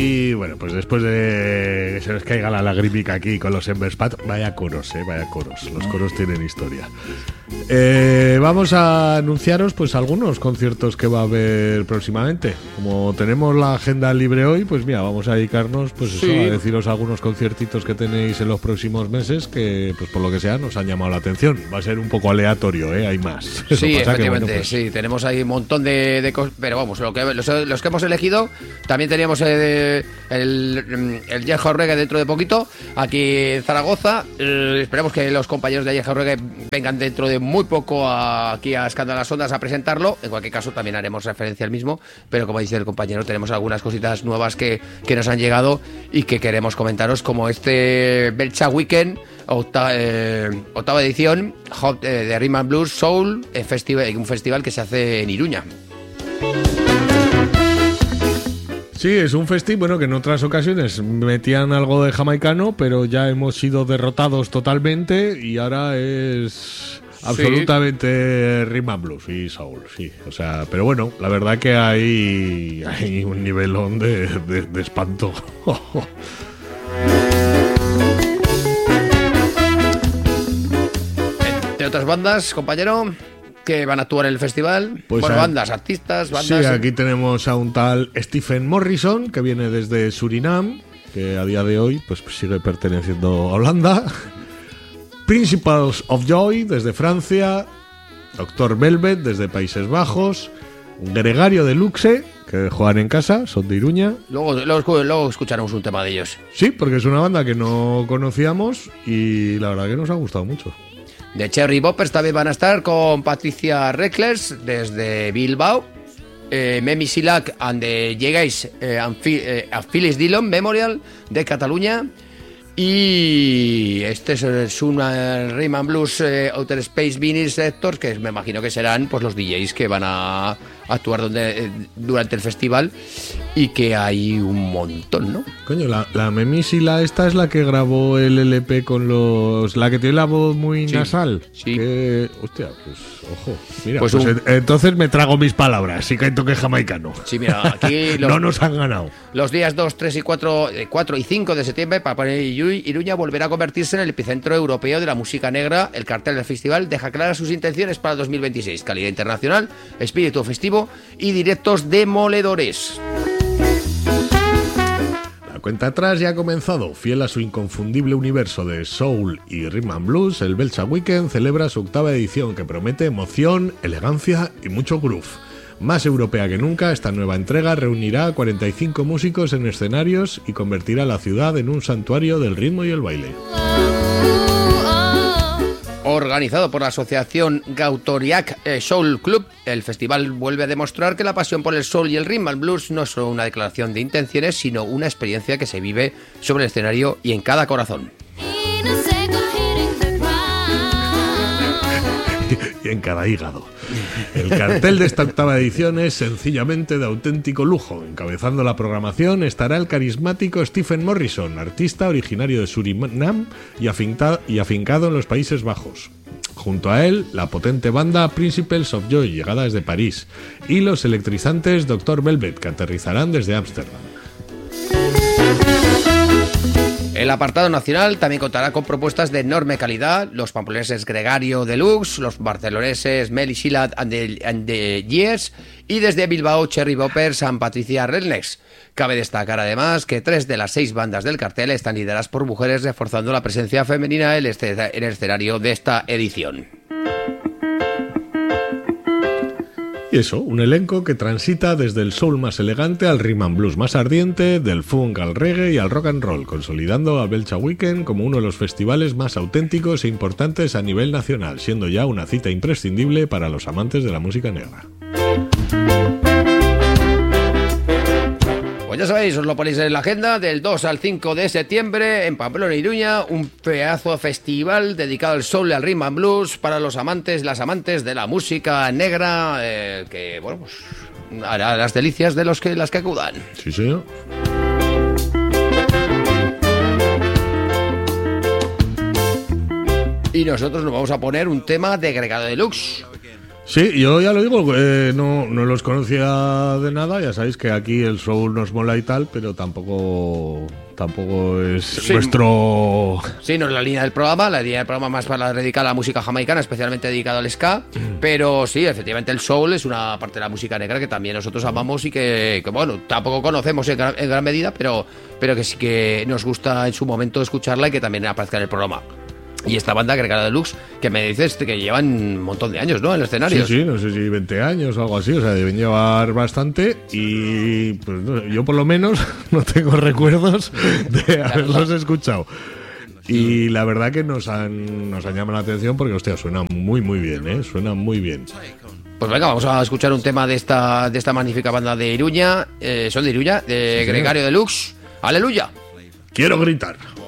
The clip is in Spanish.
Y bueno, pues después de que se nos caiga la lagrimica aquí con los Emberspat, vaya coros, los coros tienen historia. Vamos a anunciaros pues algunos conciertos que va a haber próximamente. Como tenemos la agenda libre hoy, pues mira, vamos a dedicarnos pues eso, a deciros algunos conciertitos que tenéis en los próximos meses que pues por lo que sea nos han llamado la atención. Va a ser un poco aleatorio, hay más. Sí, efectivamente, bueno, pues... sí, tenemos ahí un montón de cosas, pero vamos, los que hemos elegido, también teníamos el Jailhouse Reggae dentro de poquito, aquí en Zaragoza. Esperemos que los compañeros de Jailhouse Reggae vengan dentro de muy poco aquí a Escándalo en las Ondas a presentarlo. En cualquier caso también haremos referencia al mismo, pero como dice el compañero, tenemos algunas cositas nuevas que nos han llegado y que queremos comentaros, como este Belcha Weekend, octava edición de Rhythm and Blues Soul, un festival que se hace en Iruña. Sí, es un festival, bueno, que en otras ocasiones metían algo de jamaicano, pero ya hemos sido derrotados totalmente y ahora es absolutamente rhythm and blues y soul, sí. O sea, pero bueno, la verdad que hay un nivelón de espanto. Entre otras bandas, compañero, que van a actuar en el festival, pues bandas, artistas, bandas. Sí, aquí tenemos a un tal Stephen Morrison, que viene desde Surinam, que a día de hoy pues sigue perteneciendo a Holanda. Principles of Joy desde Francia, Dr. Velvet desde Países Bajos, Gregario de Luxe, que juegan en casa, son de Iruña. Luego escucharemos un tema de ellos. Sí, porque es una banda que no conocíamos y la verdad que nos ha gustado mucho. De Cherry Boppers también van a estar con Patricia Reckless desde Bilbao, Memi Silac and the Llegáis a Phyllis Dillon Memorial de Cataluña, y este es una Rhythm and Blues Outer Space Vinyl Sectors, que me imagino que serán pues los DJs que van a actuar durante el festival, y que hay un montón, ¿no? Coño, la Memi Sila esta es la que grabó el LP con la que tiene la voz muy nasal. Sí. Que, hostia, pues ojo. Mira, pues entonces me trago mis palabras. Sí que hay toque jamaicano. Sí, mira, aquí no nos han ganado. Los días 2, 3 y 4 y 5 de septiembre, para Iruña volverá a convertirse en el epicentro europeo de la música negra. El cartel del festival deja claras sus intenciones para 2026. Calidad internacional, espíritu festivo y directos demoledores. La cuenta atrás ya ha comenzado. Fiel a su inconfundible universo de soul y rhythm and blues, el Belcha Weekend celebra su octava edición, que promete emoción, elegancia y mucho groove. Más europea que nunca, esta nueva entrega reunirá a 45 músicos en escenarios y convertirá la ciudad en un santuario del ritmo y el baile. Organizado por la asociación Gautoriac Soul Club, el festival vuelve a demostrar que la pasión por el soul y el rhythm and blues no es solo una declaración de intenciones, sino una experiencia que se vive sobre el escenario y en cada corazón. Y en cada hígado. El cartel de esta octava edición es sencillamente de auténtico lujo. Encabezando la programación estará el carismático Stephen Morrison, artista originario de Surinam y afincado en los Países Bajos. Junto a él, la potente banda Principles of Joy, llegada desde París, y los electrizantes Dr. Velvet, que aterrizarán desde Ámsterdam. El apartado nacional también contará con propuestas de enorme calidad: los pamponeses Gregario Deluxe, los barceloneses Meli Silat and the Years, y desde Bilbao Cherry Boppers and Patricia Rednex. Cabe destacar además que 3 de las 6 bandas del cartel están lideradas por mujeres, reforzando la presencia femenina en el escenario de esta edición. Y eso, un elenco que transita desde el soul más elegante al rhythm and blues más ardiente, del funk al reggae y al rock and roll, consolidando al Belcha Weekend como uno de los festivales más auténticos e importantes a nivel nacional, siendo ya una cita imprescindible para los amantes de la música negra. Pues ya sabéis, os lo ponéis en la agenda, del 2 al 5 de septiembre en Pamplona, Iruña, un pedazo de festival dedicado al soul y al rhythm and blues para los amantes, las amantes de la música negra, que bueno, pues hará las delicias de las que acudan. Sí, señor. Y nosotros nos vamos a poner un tema de Gregario Deluxe. Sí, yo ya lo digo, no los conocía de nada, ya sabéis que aquí el soul nos mola y tal, pero tampoco es nuestro... Sí, no es la línea del programa, la línea del programa más para dedicada a la música jamaicana, especialmente dedicada al ska, pero sí, efectivamente el soul es una parte de la música negra que también nosotros amamos y que bueno, tampoco conocemos en gran medida, pero que sí que nos gusta en su momento escucharla y que también aparezca en el programa. Y esta banda, Gregario Deluxe, que me dices que llevan un montón de años, ¿no? En el escenario. Sí, no sé si 20 años o algo así, o sea, deben llevar bastante y pues no, yo por lo menos no tengo recuerdos de haberlos escuchado. Y la verdad que nos han llamado la atención porque, hostia, suena muy bien, ¿eh? Suena muy bien. Pues venga, vamos a escuchar un tema de esta magnífica banda de Iruña, son de Iruña, de Gregario Deluxe. ¡Aleluya! Quiero gritar.